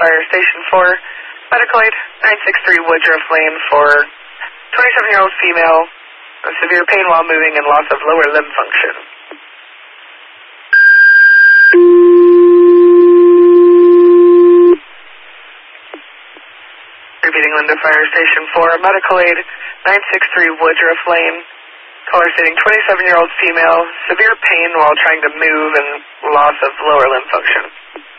Fire Station 4, medical aid 963 Woodruff Lane for 27-year-old female, severe pain while moving and loss of lower limb function. Repeating, Linda Fire Station 4, medical aid 963 Woodruff Lane, caller stating 27-year-old female, severe pain while trying to move and loss of lower limb function.